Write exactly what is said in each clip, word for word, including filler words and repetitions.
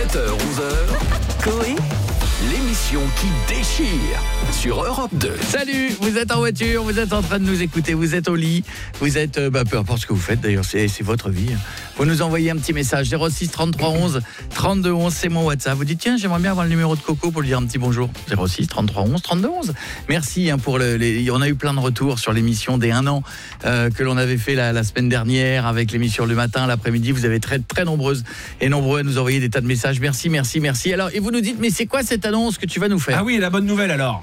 sept heures onze heures, Coé, l'émission qui déchire sur Europe deux. Salut, vous êtes en voiture, vous êtes en train de nous écouter, vous êtes au lit, vous êtes, euh, bah, peu importe ce que vous faites d'ailleurs, c'est, c'est votre vie. Vous nous envoyez un petit message, zéro six trente-trois onze trente-deux onze, c'est mon WhatsApp. Vous dites, tiens, j'aimerais bien avoir le numéro de Coco pour lui dire un petit bonjour. zéro six trente-trois onze trente-deux onze. Merci hein, pour le, les, on a eu plein de retours sur l'émission des un an euh, que l'on avait fait la, la semaine dernière avec l'émission le matin, l'après-midi. Vous avez très, très nombreuses et nombreux à nous envoyer des tas de messages. Merci, merci, merci. Alors, et vous nous dites, mais c'est quoi cette annonce que tu vas nous faire? Ah oui, la bonne nouvelle alors.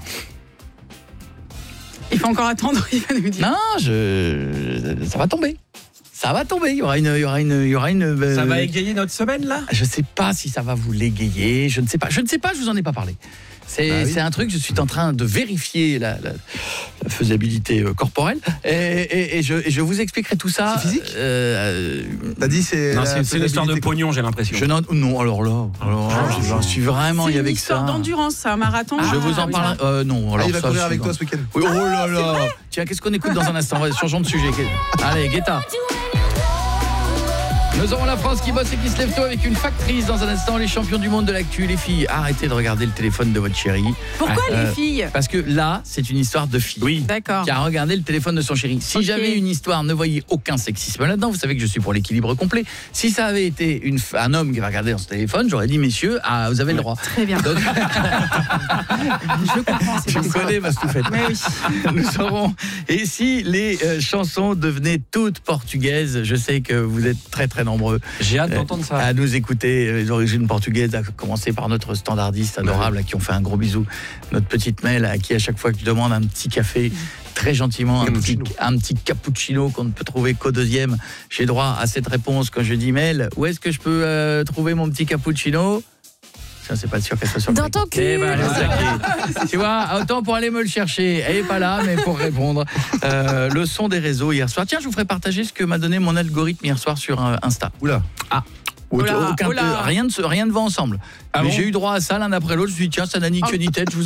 Il faut encore attendre, il va nous dire. Non, je... ça va tomber. Ça va tomber, il y aura une... Il y aura une, il y aura une euh... Ça va égayer notre semaine là? Je ne sais pas si ça va vous l'égayer, je ne sais pas, je ne sais pas, je vous en ai pas parlé. C'est, bah oui. c'est un truc, je suis en train de vérifier la, la, la faisabilité euh, corporelle et, et, et, je, et je vous expliquerai tout ça. C'est physique euh, T'as dit c'est... Non, c'est, c'est l'histoire de pognon, j'ai l'impression. Je non, alors là, alors là ah, j'en suis vraiment y avec ça. C'est une histoire d'endurance, ça, un marathon. Ah, je vous en parle. Euh, non, alors ah, il va ça, courir avec toi ce week-end. Oui, oh là là. Tiens, qu'est-ce qu'on écoute dans un instant? Changeons de sujet. Allez, Guetta. Nous aurons la France qui bosse et qui se lève tôt avec une factrice dans un instant, les champions du monde de l'actu. Les filles, arrêtez de regarder le téléphone de votre chéri. Pourquoi euh, les filles? Parce que là, c'est une histoire de fille. Oui. D'accord. Qui a regardé le téléphone de son chéri. Si okay. j'avais une histoire, ne voyez aucun sexisme là-dedans. Vous savez que je suis pour l'équilibre complet. Si ça avait été une, un homme qui va regarder dans son téléphone, j'aurais dit, messieurs, ah, vous avez le droit. Très bien. Donc, je comprends. C'est je me connais, ma Stouffette. Mais oui. Nous saurons. Et si les euh, chansons devenaient toutes portugaises, je sais que vous êtes très très nombreux. J'ai hâte d'entendre ça. À nous écouter, les origines portugaises, à commencer par notre standardiste adorable, à qui on fait un gros bisou, notre petite Mel, à qui à chaque fois que je demande un petit café, très gentiment, un petit, un petit cappuccino qu'on ne peut trouver qu'au deuxième, j'ai droit à cette réponse quand je dis Mel, où est-ce que je peux euh, trouver mon petit cappuccino? Ça, c'est pas sûr qu'elle soit sur le dans ton cul. Eh ben, tu vois, autant pour aller me le chercher. Elle est pas là, mais pour répondre. Euh, le son des réseaux hier soir. Tiens, je vous ferai partager ce que m'a donné mon algorithme hier soir sur euh, Insta. Oula. Ah. Oula, aucun, oula. Rien, de, rien ne va ensemble. Ah mais bon j'ai eu droit à ça l'un après l'autre. Je me suis dit, tiens, ça n'a ni queue ni tête. Je vous